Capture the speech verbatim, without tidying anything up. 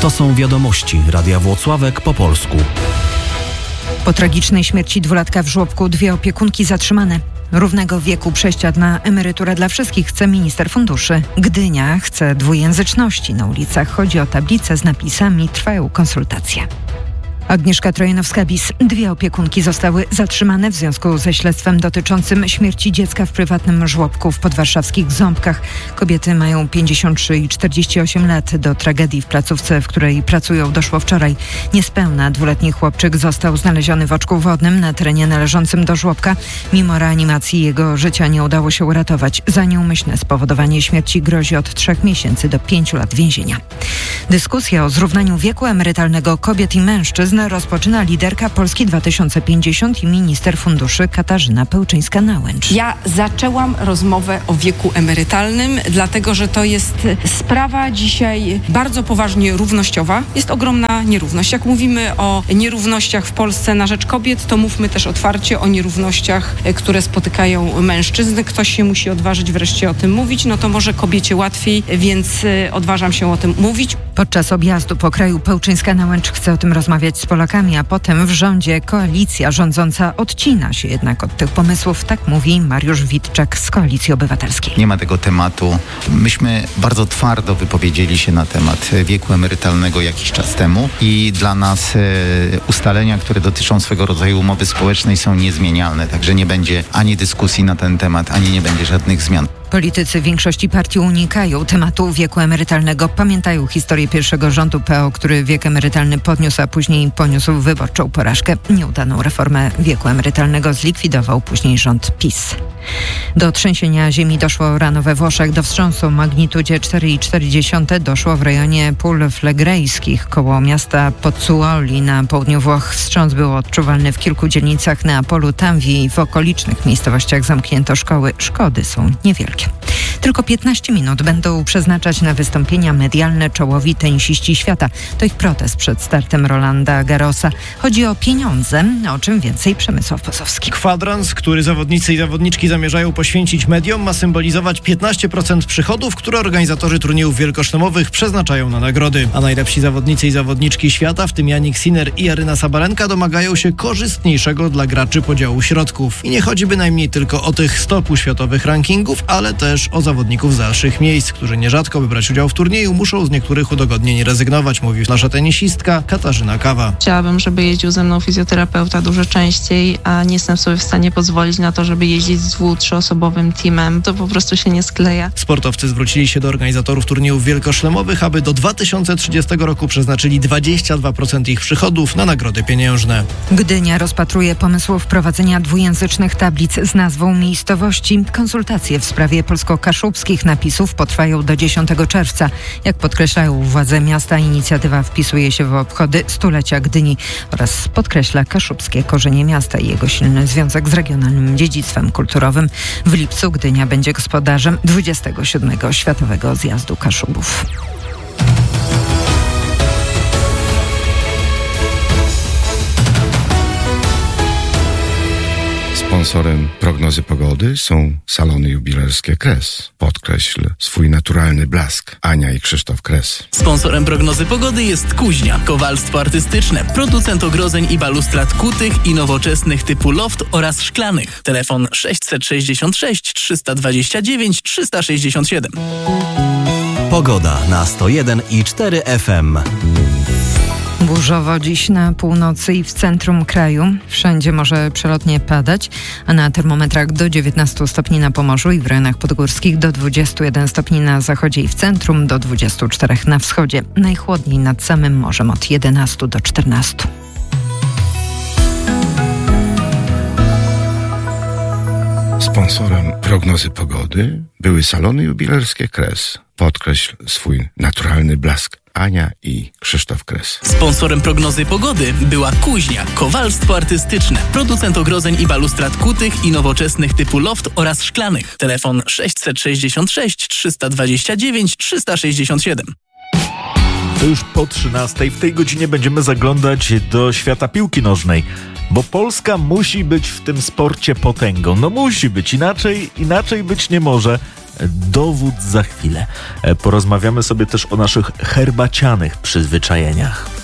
To są wiadomości Radia Włocławek po polsku. Po tragicznej śmierci dwulatka w żłobku dwie opiekunki zatrzymane. Równego wieku przejścia na emeryturę dla wszystkich chce minister funduszy. Gdynia chce dwujęzyczności. Na ulicach chodzi o tablice z napisami. Trwają konsultacje. Agnieszka Trojanowska-Bis. Dwie opiekunki zostały zatrzymane w związku ze śledztwem dotyczącym śmierci dziecka w prywatnym żłobku w podwarszawskich Ząbkach. Kobiety mają pięćdziesiąt trzy i czterdzieści osiem lat. Do tragedii w placówce, w której pracują, doszło wczoraj. Niespełna dwuletni chłopczyk został znaleziony w oczku wodnym na terenie należącym do żłobka. Mimo reanimacji jego życia nie udało się uratować. Za nieumyślne spowodowanie śmierci grozi od trzech miesięcy do pięciu lat więzienia. Dyskusja o zrównaniu wieku emerytalnego kobiet i mężczyzn rozpoczyna liderka Polski dwa tysiące pięćdziesiąt i minister funduszy Katarzyna Pełczyńska-Nałęcz. Ja zaczęłam rozmowę o wieku emerytalnym, dlatego że to jest sprawa dzisiaj bardzo poważnie równościowa. Jest ogromna nierówność. Jak mówimy o nierównościach w Polsce na rzecz kobiet, to mówmy też otwarcie o nierównościach, które spotykają mężczyzn. Ktoś się musi odważyć wreszcie o tym mówić, no to może kobiecie łatwiej, więc odważam się o tym mówić. Podczas objazdu po kraju Pełczyńska-Nałęcz chce o tym rozmawiać z Polakami, a potem w rządzie koalicja rządząca odcina się jednak od tych pomysłów. Tak mówi Mariusz Witczak z Koalicji Obywatelskiej. Nie ma tego tematu. Myśmy bardzo twardo wypowiedzieli się na temat wieku emerytalnego jakiś czas temu i dla nas e, ustalenia, które dotyczą swego rodzaju umowy społecznej, są niezmienialne. Także nie będzie ani dyskusji na ten temat, ani nie będzie żadnych zmian. Politycy większości partii unikają tematu wieku emerytalnego. Pamiętają historię pierwszego rządu P O, który wiek emerytalny podniósł, a później poniósł wyborczą porażkę. Nieudaną reformę wieku emerytalnego zlikwidował później rząd PiS. Do trzęsienia ziemi doszło rano we Włoszech. Do wstrząsu o magnitudzie cztery i cztery dziesiąte doszło w rejonie Pól Flegrejskich koło miasta Pozzuoli na południu Włoch. Wstrząs był odczuwalny w kilku dzielnicach Neapolu, Tamwi i w okolicznych miejscowościach zamknięto szkoły. Szkody są niewielkie. Tylko piętnaście minut będą przeznaczać na wystąpienia medialne czołowi tenisiści świata. To ich protest przed startem Rolanda Garrosa. Chodzi o pieniądze, o czym więcej Przemysław Pozowski. Kwadrans, który zawodnicy i zawodniczki zamierzają poświęcić mediom, ma symbolizować piętnaście procent przychodów, które organizatorzy turniejów wielkoszlemowych przeznaczają na nagrody. A najlepsi zawodnicy i zawodniczki świata, w tym Jannik Sinner i Aryna Sabalenka, domagają się korzystniejszego dla graczy podziału środków. I nie chodzi bynajmniej tylko o tych stopu światowych rankingów, ale też o zawodników z dalszych miejsc, którzy nierzadko, by brać udział w turnieju, muszą z niektórych udogodnień rezygnować, mówi nasza tenisistka Katarzyna Kawa. Chciałabym, żeby jeździł ze mną fizjoterapeuta dużo częściej, a nie jestem sobie w stanie pozwolić na to, żeby jeździć z dwu-, trzyosobowym teamem. To po prostu się nie skleja. Sportowcy zwrócili się do organizatorów turniejów wielkoszlemowych, aby do dwa tysiące trzydziestego roku przeznaczyli dwadzieścia dwa procent ich przychodów na nagrody pieniężne. Gdynia rozpatruje pomysł wprowadzenia dwujęzycznych tablic z nazwą miejscowości. Konsultacje w sprawie polsko-kaszubskich napisów potrwają do dziesiątego czerwca. Jak podkreślają władze miasta, inicjatywa wpisuje się w obchody stulecia Gdyni oraz podkreśla kaszubskie korzenie miasta i jego silny związek z regionalnym dziedzictwem kulturowym. W lipcu Gdynia będzie gospodarzem dwudziestego siódmego Światowego Zjazdu Kaszubów. Sponsorem prognozy pogody są salony jubilerskie Kres. Podkreśl swój naturalny blask. Ania i Krzysztof Kres. Sponsorem prognozy pogody jest Kuźnia. Kowalstwo artystyczne. Producent ogrodzeń i balustrad kutych i nowoczesnych typu loft oraz szklanych. Telefon sześćset sześćdziesiąt sześć trzysta dwadzieścia dziewięć trzysta sześćdziesiąt siedem. Pogoda na sto jeden i cztery F M. Burzowo dziś na północy i w centrum kraju. Wszędzie może przelotnie padać, a na termometrach do dziewiętnastu stopni na Pomorzu i w rejonach podgórskich, do dwudziestu jeden stopni na zachodzie i w centrum, do dwudziestu czterech na wschodzie. Najchłodniej nad samym morzem od jedenastu do czternastu. Sponsorem prognozy pogody były salony jubilerskie Kres. Podkreśl swój naturalny blask. Ania i Krzysztof Kres. Sponsorem prognozy pogody była Kuźnia. Kowalstwo artystyczne. Producent ogrodzeń i balustrad kutych i nowoczesnych typu loft oraz szklanych. Telefon sześćset sześćdziesiąt sześć trzysta dwadzieścia dziewięć trzysta sześćdziesiąt siedem. To już po trzynastej. W tej godzinie będziemy zaglądać do świata piłki nożnej, bo Polska musi być w tym sporcie potęgą. No musi być, inaczej, inaczej być nie może. Dowód za chwilę. Porozmawiamy sobie też o naszych herbacianych przyzwyczajeniach.